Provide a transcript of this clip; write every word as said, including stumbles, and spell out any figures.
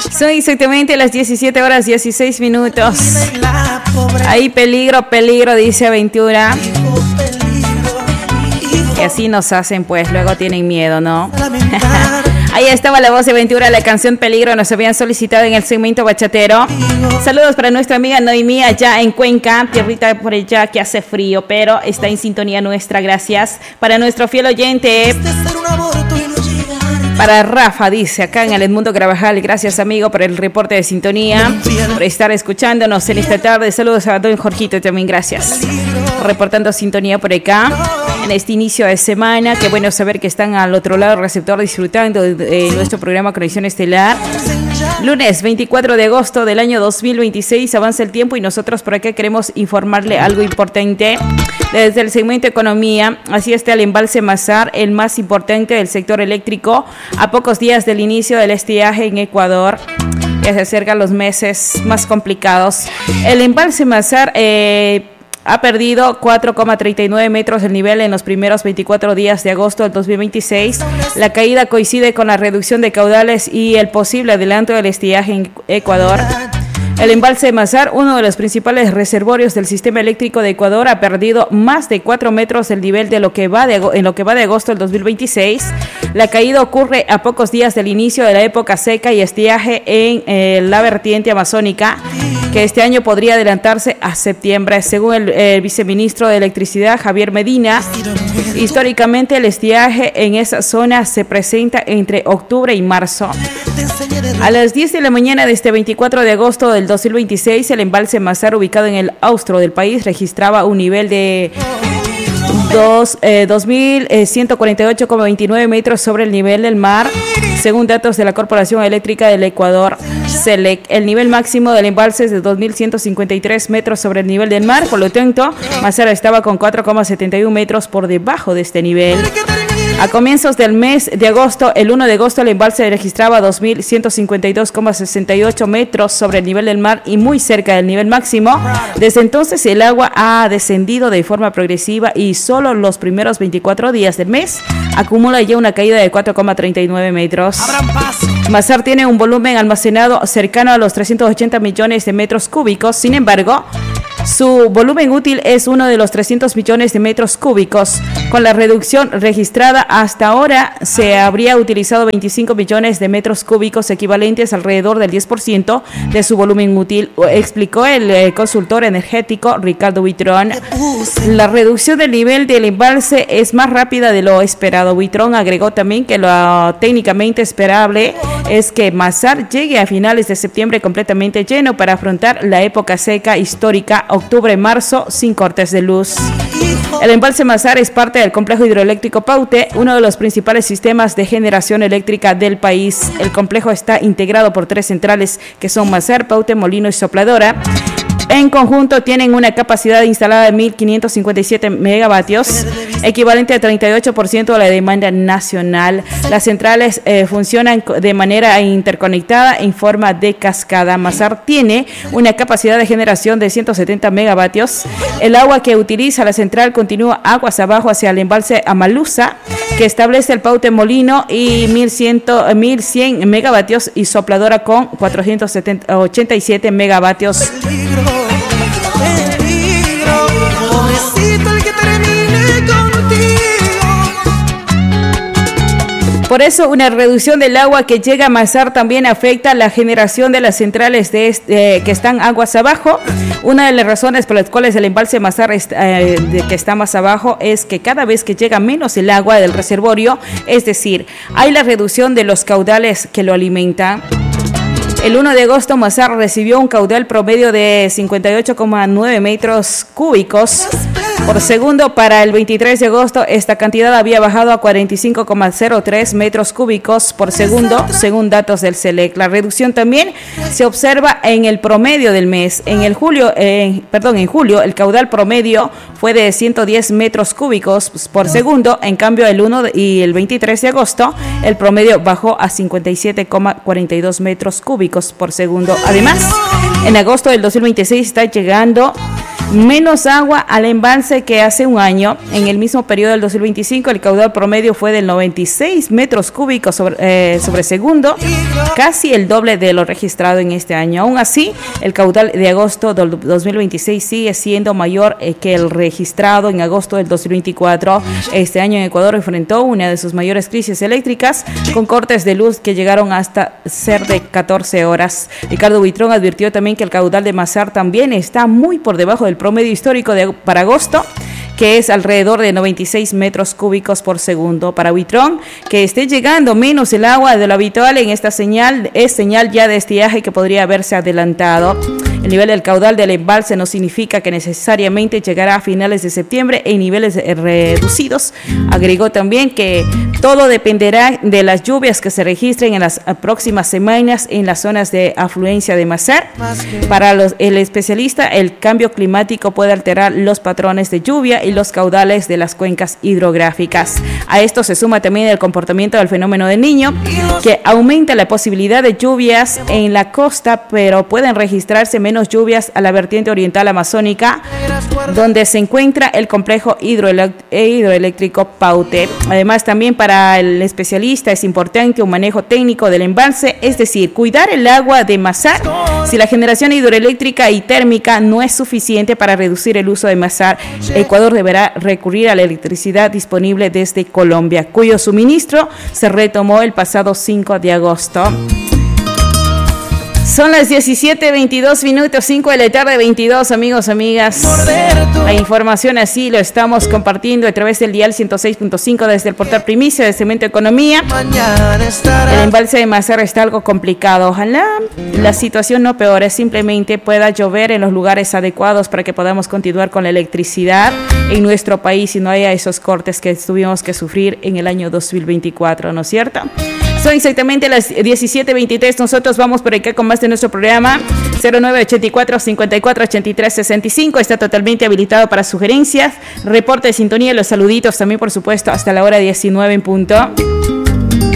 Son exactamente las diecisiete horas dieciséis minutos. Hay peligro, peligro, dice Aventura. Que así nos hacen, pues, luego tienen miedo, ¿no? Ahí estaba la voz de Ventura, la canción Peligro, nos habían solicitado en el segmento bachatero. Saludos para nuestra amiga Noemí allá en Cuenca, tierrita por allá que hace frío, pero está en sintonía nuestra, gracias. Para nuestro fiel oyente, para Rafa, dice, acá en el Edmundo Carvajal, gracias amigo por el reporte de sintonía, por estar escuchándonos en esta tarde. Saludos a don Jorgito también, gracias. Reportando sintonía por acá en este inicio de semana. Qué bueno saber que están al otro lado del receptor disfrutando de nuestro programa Conexión Estelar. Lunes veinticuatro de agosto del año dos mil veintiséis, avanza el tiempo y nosotros por acá queremos informarle algo importante. Desde el segmento Economía, así está el embalse Mazar, el más importante del sector eléctrico, a pocos días del inicio del estiaje en Ecuador. Ya se acercan los meses más complicados. El embalse Mazar eh, ha perdido cuatro coma treinta y nueve metros del nivel en los primeros veinticuatro días de agosto del dos mil veintiséis. La caída coincide con la reducción de caudales y el posible adelanto del estiaje en Ecuador. El embalse de Mazar, uno de los principales reservorios del sistema eléctrico de Ecuador, ha perdido más de cuatro metros del nivel de lo que va de, en lo que va de agosto del dos mil veintiséis. La caída ocurre a pocos días del inicio de la época seca y estiaje en eh, la vertiente amazónica, que este año podría adelantarse a septiembre. Según el, el viceministro de Electricidad, Javier Medina, históricamente el estiaje en esa zona se presenta entre octubre y marzo. A las diez de la mañana de este veinticuatro de agosto del dos mil veintiséis, el embalse Mazar, ubicado en el austro del país, registraba un nivel de dos mil ciento cuarenta y ocho coma veintinueve metros sobre el nivel del mar, según datos de la Corporación Eléctrica del Ecuador, CELEC. El nivel máximo del embalse es de dos mil ciento cincuenta y tres metros sobre el nivel del mar, por lo tanto, Mazar estaba con cuatro coma setenta y uno metros por debajo de este nivel. A comienzos del mes de agosto, el uno de agosto, el embalse registraba dos mil ciento cincuenta y dos coma sesenta y ocho metros sobre el nivel del mar y muy cerca del nivel máximo. Desde entonces, el agua ha descendido de forma progresiva y solo los primeros veinticuatro días del mes acumula ya una caída de cuatro coma treinta y nueve metros. Mazar tiene un volumen almacenado cercano a los trescientos ochenta millones de metros cúbicos. Sin embargo, su volumen útil es uno de los trescientos millones de metros cúbicos. Con la reducción registrada hasta ahora, se habría utilizado veinticinco millones de metros cúbicos, equivalentes alrededor del diez por ciento de su volumen útil, explicó el eh, consultor energético Ricardo Buitrón. La reducción del nivel del embalse es más rápida de lo esperado. Buitrón agregó también que lo técnicamente esperable es que Mazar llegue a finales de septiembre completamente lleno para afrontar la época seca histórica octubre-marzo sin cortes de luz. El embalse Mazar es parte del complejo hidroeléctrico Paute, uno de los principales sistemas de generación eléctrica del país. El complejo está integrado por tres centrales que son Mazar, Paute, Molino y Sopladora. En conjunto tienen una capacidad instalada de mil quinientos cincuenta y siete megavatios, equivalente al treinta y ocho por ciento de la demanda nacional. Las centrales eh, funcionan de manera interconectada en forma de cascada. Mazar tiene una capacidad de generación de ciento setenta megavatios. El agua que utiliza la central continúa aguas abajo hacia el embalse Amalusa, que establece el Paute Molino, y mil cien megavatios, y Sopladora con cuatrocientos ochenta y siete megavatios. Por eso, una reducción del agua que llega a Mazar también afecta la generación de las centrales de este, eh, que están aguas abajo. Una de las razones por las cuales el embalse Mazar es, eh, de que está más abajo es que cada vez que llega menos el agua del reservorio, es decir, hay la reducción de los caudales que lo alimentan. El uno de agosto, Mazar recibió un caudal promedio de cincuenta y ocho coma nueve metros cúbicos por segundo. Para el veintitrés de agosto, esta cantidad había bajado a cuarenta y cinco coma cero tres metros cúbicos por segundo, según datos del CELEC. La reducción también se observa en el promedio del mes. En el julio, eh, perdón, en julio, el caudal promedio fue de ciento diez metros cúbicos por segundo. En cambio, el uno y el veintitrés de agosto, el promedio bajó a cincuenta y siete coma cuarenta y dos metros cúbicos por segundo. Además, en agosto del dos mil veintiséis está llegando Menos agua al embalse que hace un año. En el mismo periodo del dos mil veinticinco, el caudal promedio fue del noventa y seis metros cúbicos sobre, eh, sobre segundo, casi el doble de lo registrado en este año. Aún así, el caudal de agosto del dos mil veintiséis sigue siendo mayor eh, que el registrado en agosto del dos mil veinticuatro. Este año en Ecuador enfrentó una de sus mayores crisis eléctricas, con cortes de luz que llegaron hasta ser de catorce horas. Ricardo Buitrón advirtió también que el caudal de Masar también está muy por debajo del promedio histórico de, para agosto, que es alrededor de noventa y seis metros cúbicos por segundo. Para Buitrón, que esté llegando menos el agua de lo habitual en esta señal es señal ya de estiaje que podría haberse adelantado. El nivel del caudal del embalse no significa que necesariamente llegará a finales de septiembre en niveles reducidos. Agregó también que todo dependerá de las lluvias que se registren en las próximas semanas en las zonas de afluencia de Masar. Para los, el especialista, el cambio climático puede alterar los patrones de lluvia y los caudales de las cuencas hidrográficas. A esto se suma también el comportamiento del fenómeno del Niño, que aumenta la posibilidad de lluvias en la costa, pero pueden registrarse menos menos lluvias a la vertiente oriental amazónica, donde se encuentra el complejo hidroeléctrico Paute. Además, también para el especialista es importante un manejo técnico del embalse, es decir, cuidar el agua de Masar. Si la generación hidroeléctrica y térmica no es suficiente para reducir el uso de Masar, Ecuador deberá recurrir a la electricidad disponible desde Colombia, cuyo suministro se retomó el pasado cinco de agosto. Son las diecisiete veintidós minutos, cinco de la tarde, veintidós, amigos, amigas. La información así lo estamos compartiendo a través del dial ciento seis punto cinco desde el portal Primicia de Cemento Economía. El embalse de Masar está algo complicado. Ojalá la situación no peore, simplemente pueda llover en los lugares adecuados para que podamos continuar con la electricidad en nuestro país y no haya esos cortes que tuvimos que sufrir en el año dos mil veinticuatro, ¿no es cierto? Son exactamente las diecisiete veintitrés. Nosotros vamos por acá con más de nuestro programa. cero nueve ochenta y cuatro, cincuenta y cuatro, ochenta y tres, sesenta y cinco. Está totalmente habilitado para sugerencias. Reporte de sintonía, los saluditos también, por supuesto, hasta la hora diecinueve en punto.